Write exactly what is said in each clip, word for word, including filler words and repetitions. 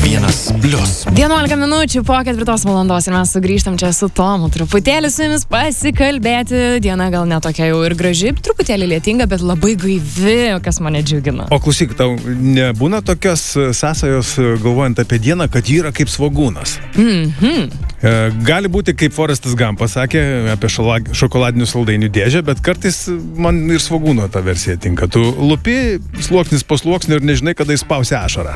vienas plius. vienuolika minučių po ketvirtos valandos ir mes sugrįžtam čia su Tomu. Truputėlį su jumis pasikalbėti. Diena gal netokia jau ir graži, truputėlį lietinga, bet labai gaivi, kas mane džiugina. O klausyk, tau nebūna tokios sąsajos galvojant apie dieną, kad ji yra kaip svogūnas? Mhm. Gali būti, kaip Forestas Gumpas sakė, apie šalag, šokoladinių saldainių dėžę, bet kartais man ir svogūno ta versija tinka. Tu lupi sluoksnis po sluoksnį ir nežinai, kada įspausi ašarą.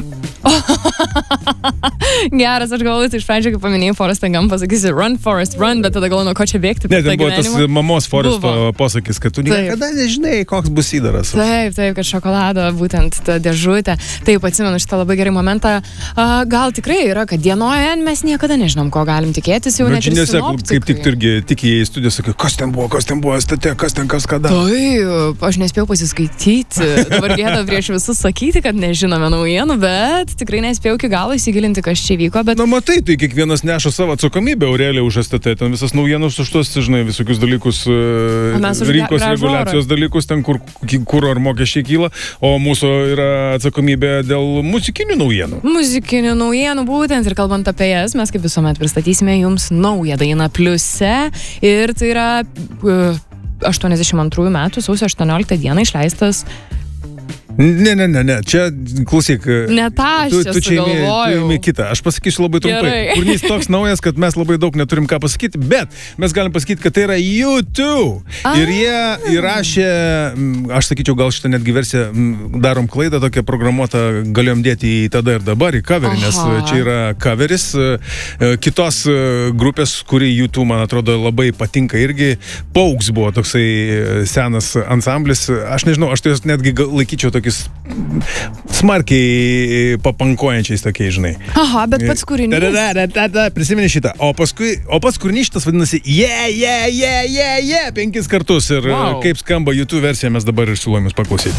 Geras, aš galvoju, tai iš pradžio, kai paminėjai Forestą Gumpą, sakysi run, Forest, run, bet tada galvoju, nuo ko čia bėgti. Ne, tai buvo tas mamos Foresto buvo posakis, kad tu niekada nežinai, koks bus įdaras. Taip, taip, kad šokolado, būtent ta dėžutė. Taip, atsimenu šitą labai gerai momentą. A, gal tikrai yra, kad dienoje mes niekada nežinom, ko galim tikėtis, jau net ir sinoptikai. Kaip tik tu irgi tik į studiją sakai, kas ten buvo, kas ten buvo, state, kas ten, kas kada. Taip, aš nespėjau pasiskaityti. Dabar gėda prieš visus sakyti, kad nežinome naujienų, bet tikrai nespėjau iki galo įsigilinti, kas čia vyko. Bet... Na matai, tai kiekvienas neša savo atsakomybę, Aurelija už S T T, ten visas naujienos už tos, žinai, visokius dalykus, rinkos reguliacijos dalykus, ten kur, kur ar mokesčiai kyla, o mūsų yra atsakomybė dėl muzikinių naujienų. Muzikinių naujienų būtent ir kalbant apie jas, mes kaip visuomet pristatysime jums naują dainą Pliuse ir tai yra uh, aštuoniasdešimt antrųjų metų sausio aštuonioliktą dieną išleistas. Ne, ne, ne, ne, čia, klausyk, ne tą aš tu, čia tu čia sugalvojau. imi kitą. Aš pasakysiu labai trumpai. Gerai. Kūrinys toks naujas, kad mes labai daug neturim ką pasakyti, bet mes galim pasakyti, kad tai yra U two. A. Ir jie įrašė, aš sakyčiau, gal šitą netgi versiją darom klaidą, tokią programuotą galėjom dėti į tada ir dabar, į coverį, nes Aha. čia yra coveris kitos grupės, kuri U two, man atrodo, labai patinka irgi. Pauks buvo toksai senas ansamblis. Aš nežinau, aš tai netgi laikyčiau tokius smarkiai papankuojančiais tokiais, žinai. Aha, bet pats kūrinys. Da, da, da, da, da, prisimeni šitą. O paskui, o pats kūrinys šitas vadinasi Yeah, yeah, yeah, yeah, yeah, penkis kartus. Ir Wow. kaip skamba U two versija, mes dabar ir siūlom jums paklausyti.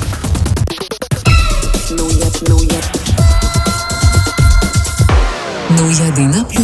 Nauja, nauja. Nauja daina Plius.